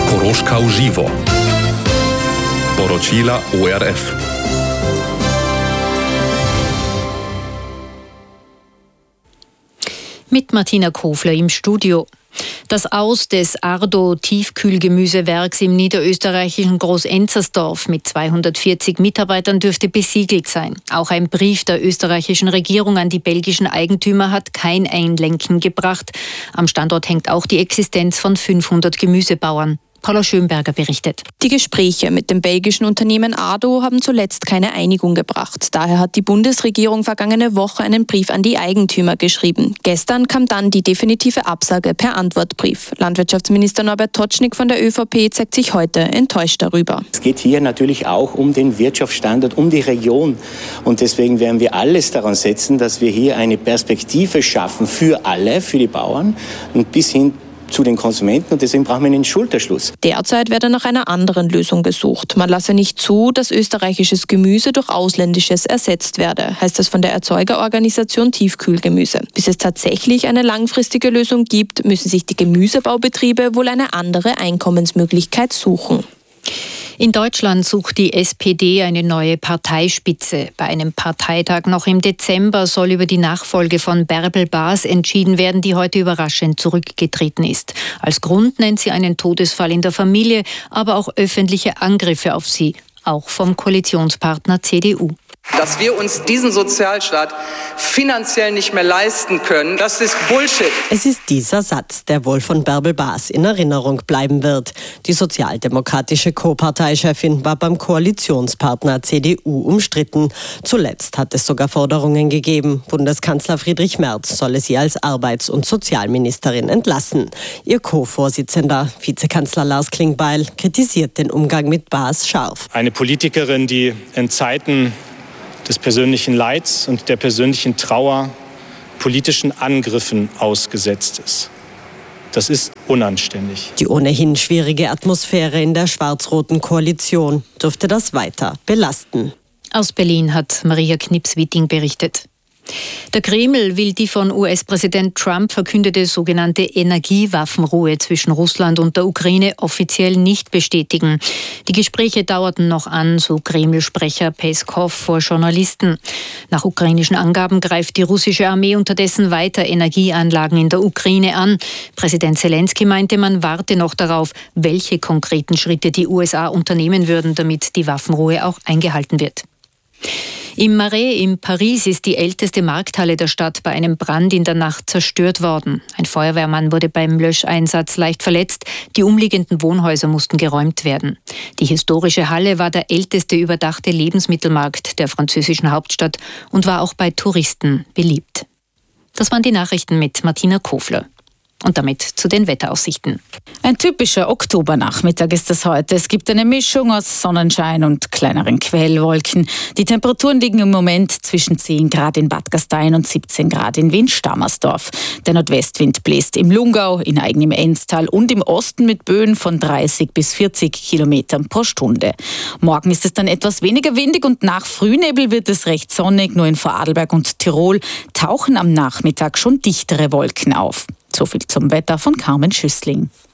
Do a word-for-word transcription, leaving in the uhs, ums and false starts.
Koroška v živo. Poročila O R F. Mit Martina Kofler im Studio. Das Aus des Ardo-Tiefkühlgemüsewerks im niederösterreichischen Groß-Enzersdorf mit zweihundertvierzig Mitarbeitern dürfte besiegelt sein. Auch ein Brief der österreichischen Regierung an die belgischen Eigentümer hat kein Einlenken gebracht. Am Standort hängt auch die Existenz von fünfhundert Gemüsebauern. Paula Schönberger berichtet. Die Gespräche mit dem belgischen Unternehmen Ardo haben zuletzt keine Einigung gebracht. Daher hat die Bundesregierung vergangene Woche einen Brief an die Eigentümer geschrieben. Gestern kam dann die definitive Absage per Antwortbrief. Landwirtschaftsminister Norbert Totschnig von der ÖVP zeigt sich heute enttäuscht darüber. Es geht hier natürlich auch um den Wirtschaftsstandort, um die Region. Und deswegen werden wir alles daran setzen, dass wir hier eine Perspektive schaffen für alle, für die Bauern und bis hin zu den Konsumenten, und deswegen brauchen wir einen Schulterschluss. Derzeit werde nach einer anderen Lösung gesucht. Man lasse nicht zu, dass österreichisches Gemüse durch ausländisches ersetzt werde, heißt es von der Erzeugerorganisation Tiefkühlgemüse. Bis es tatsächlich eine langfristige Lösung gibt, müssen sich die Gemüsebaubetriebe wohl eine andere Einkommensmöglichkeit suchen. In Deutschland sucht die S P D eine neue Parteispitze. Bei einem Parteitag noch im Dezember soll über die Nachfolge von Bärbel Baas entschieden werden, die heute überraschend zurückgetreten ist. Als Grund nennt sie einen Todesfall in der Familie, aber auch öffentliche Angriffe auf sie, auch vom Koalitionspartner C D U. Dass wir uns diesen Sozialstaat finanziell nicht mehr leisten können, das ist Bullshit. Es ist dieser Satz, der wohl von Bärbel Baas in Erinnerung bleiben wird. Die sozialdemokratische Co-Parteichefin war beim Koalitionspartner C D U umstritten. Zuletzt hat es sogar Forderungen gegeben. Bundeskanzler Friedrich Merz solle sie als Arbeits- und Sozialministerin entlassen. Ihr Co-Vorsitzender, Vizekanzler Lars Klingbeil, kritisiert den Umgang mit Baas scharf. Eine Politikerin, die in Zeiten des persönlichen Leids und der persönlichen Trauer politischen Angriffen ausgesetzt ist. Das ist unanständig. Die ohnehin schwierige Atmosphäre in der schwarz-roten Koalition dürfte das weiter belasten. Aus Berlin hat Maria Knips-Witting berichtet. Der Kreml will die von U S-Präsident Trump verkündete sogenannte Energiewaffenruhe zwischen Russland und der Ukraine offiziell nicht bestätigen. Die Gespräche dauerten noch an, so Kreml-Sprecher Peskov vor Journalisten. Nach ukrainischen Angaben greift die russische Armee unterdessen weiter Energieanlagen in der Ukraine an. Präsident Zelensky meinte, man warte noch darauf, welche konkreten Schritte die U S A unternehmen würden, damit die Waffenruhe auch eingehalten wird. Im Marais in Paris ist die älteste Markthalle der Stadt bei einem Brand in der Nacht zerstört worden. Ein Feuerwehrmann wurde beim Löscheinsatz leicht verletzt. Die umliegenden Wohnhäuser mussten geräumt werden. Die historische Halle war der älteste überdachte Lebensmittelmarkt der französischen Hauptstadt und war auch bei Touristen beliebt. Das waren die Nachrichten mit Martina Kofler. Und damit zu den Wetteraussichten. Ein typischer Oktobernachmittag ist es heute. Es gibt eine Mischung aus Sonnenschein und kleineren Quellwolken. Die Temperaturen liegen im Moment zwischen zehn Grad in Bad Gastein und siebzehn Grad in Wien-Stammersdorf. Der Nordwestwind bläst im Lungau, in Aigen im Enztal und im Osten mit Böen von dreißig bis vierzig Kilometern pro Stunde. Morgen ist es dann etwas weniger windig und nach Frühnebel wird es recht sonnig. Nur in Vorarlberg und Tirol tauchen am Nachmittag schon dichtere Wolken auf. So viel zum Wetter von Carmen Schüssling.